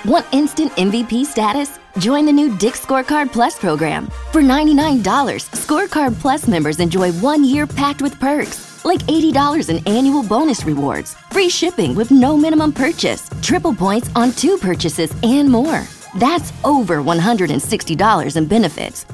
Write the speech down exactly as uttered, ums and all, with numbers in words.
Want instant M V P status? Join the new Dick's Scorecard Plus program. For ninety-nine dollars, Scorecard Plus members enjoy one year packed with perks, like eighty dollars in annual bonus rewards, free shipping with no minimum purchase, triple points on two purchases, and more. That's over one hundred sixty dollars in benefits.